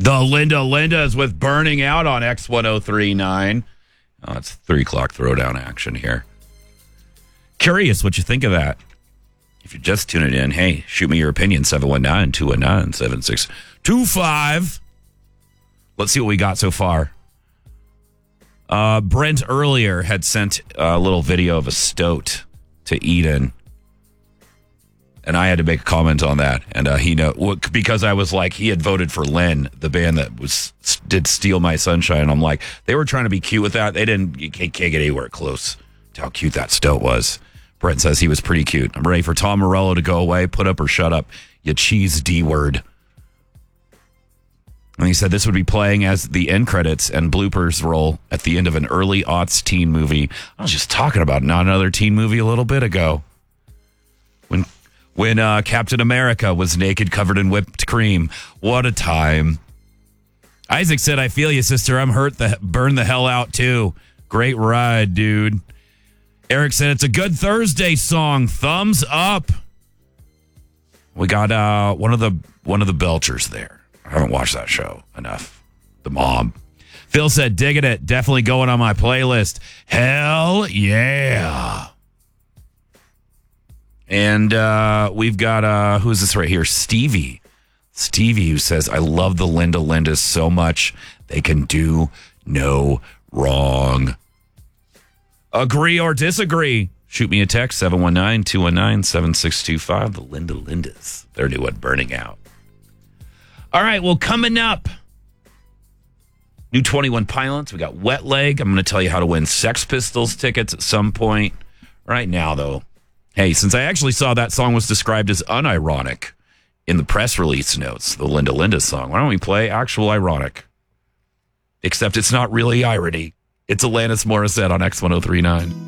The Linda Lindas with Burning Out on X1039. Oh, it's 3 o'clock throwdown action here. Curious what you think of that. If you're just tuning in, hey, shoot me your opinion, 719-219-7625. Let's see what we got so far. Brent earlier had sent a little video of a stoat to Eden. And I had to make a comment on that. And because I was like, he had voted for Len, the band that did Steal My Sunshine. I'm like, they were trying to be cute with that. You can't get anywhere close to how cute that stoat was. Brent says he was pretty cute. I'm ready for Tom Morello to go away. Put up or shut up, you cheese D word. And he said this would be playing as the end credits and bloopers roll at the end of an early aughts teen movie. I was just talking about not another teen movie a little bit ago. When Captain America was naked, covered in whipped cream. What a time. Isaac said, I feel you, sister. I'm hurt. Burn the hell out, too. Great ride, dude. Eric said, it's a good Thursday song. Thumbs up. We got one of the Belchers there. I haven't watched that show enough. The Mom. Phil said, digging it. Definitely going on my playlist. Hell yeah. And we've got, who's this right here? Stevie. Stevie, who says, I love the Linda Lindas so much. They can do no wrong. Agree or disagree? Shoot me a text, 719-219-7625. The Linda Lindas. They're new at Burning Out. All right, well, coming up, new 21 Pilots. We got Wet Leg. I'm going to tell you how to win Sex Pistols tickets at some point. Right now, though, hey, since I actually saw that song was described as unironic in the press release notes, the Linda Linda song, why don't we play actual ironic? Except it's not really irony. It's Alanis Morissette on X1039.